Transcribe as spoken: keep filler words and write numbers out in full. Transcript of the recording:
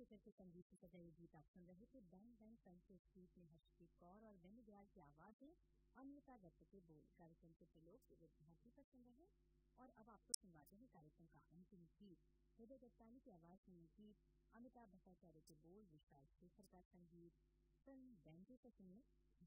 शेखर के संगीत से सजा ये गीत आप सुन रहे थे। बैंग बैंग कंसर्ट स्ट्रीट में हर्षदीप कौर और बेनी दयाल की आवाज में अमृता दत्त के बोल। कार्यक्रम के प्रलोक विविध भारती पर सुन रहे और अब आपको सुनवाते हैं कार्यक्रम का अंतिम गीत। हृदय दत्तानी की आवाज में गीत, अमिताभ भट्टाचार्य के बोल, विशाल शेखर का संगीत, फिल्म बैंजो को सुनिए।